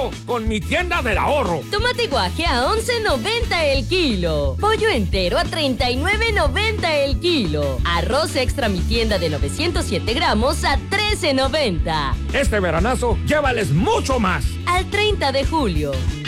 verano con mi tienda del ahorro. Tomate guaje a 11.90 el kilo. Pollo entero a 39.90 el kilo. Arroz extra mi tienda de 907 gramos a 13.90. Este veranazo, llévales mucho más. Al 30 de julio.